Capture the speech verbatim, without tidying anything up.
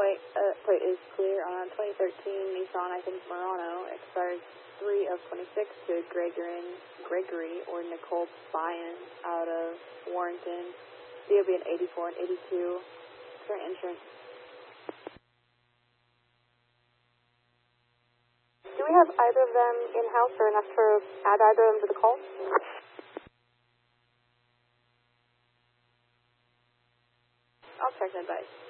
plate, uh, plate is clear on twenty thirteen Nissan, I think Murano, expires three of twenty-six to Gregory, Gregory or Nicole Byan out of Warrenton. D O B in eighty-four and eighty-two. Current insurance. Do we have either of them in-house or enough to add either of them to the call? I'll check that advice.